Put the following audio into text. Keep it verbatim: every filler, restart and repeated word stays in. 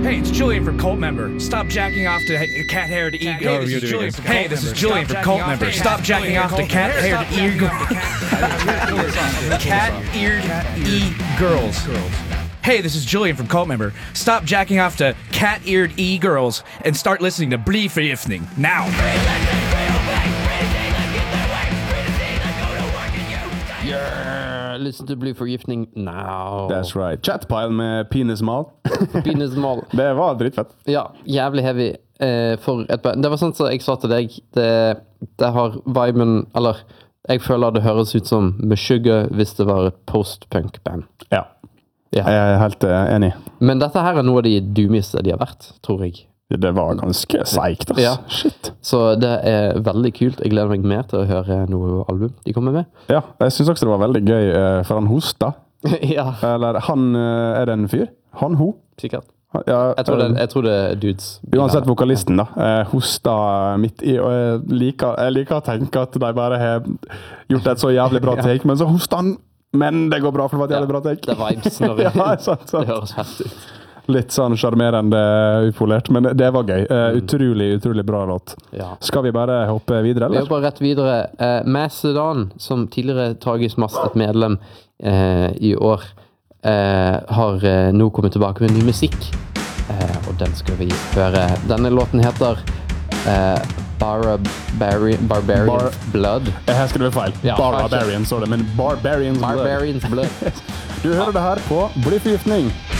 Hey, it's Julian from Cult Member. Stop jacking off to cat-haired e-girl. Hey, this is Julian from Hey, this is Julian from Cult Member. Stop jacking off to cat-haired e-girl. Cat-eared e-girls. Hey, this is Julian from Cult Member. Stop jacking off to cat-eared e-girls and start listening to Blyforgiftning now. Yeah, listen to Blyforgiftning now. That's right. Chatpile med Pinesmal. Pinesmal. Det var dritfett. Ja, jævlig heavy. Eh, for et, det var sånn som jeg sa til deg, det, det har viben, eller jeg føler det høres ut som Meshuggah hvis det var et post-punk-band. Ja. Ja. Jeg er helt uh, enig. Men dette her er noe av de dumeste de har vært, tror jeg. Det var ganske seikt, ass. Ja. Shit. Så det er veldig kult. Jeg gleder meg mer til å høre noe album de kommer med. Ja, jeg synes også det var veldig gøy, uh, for han hosta. Ja. Eller han, uh, er det en fyr? Han, ho? Sikkert. Ja, jeg, tror det, jeg tror det er dudes. Uansett vokalisten da, uh, hosta midt i, og jeg liker, jeg liker å tenke at de bare har gjort et så jævlig bra take, men så hosta han, men det går bra for det var et jævlig bra take. Det er vibes når vi... Ja, sant, sant. Det høres fett ut. Litt sånn charmerende upolert, men det var gøy. Uh, utrolig, utrolig bra låt. Ja. Skal vi bare hoppe videre, eller? Vi hopper rett videre. Uh, Macedon, som tidligere tragisk mast et medlem uh, i år, uh, har uh, nå kommet tilbake med ny musikk. Uh, og den skal vi høre. Denne låten heter uh, Barbarian, Barbarian Bar Blood. Her skal det være feil. Ja, Barbarian, så det, men Barbarian's Blood. Barbarian's Blood. Du hører det her på Blyforgiftning.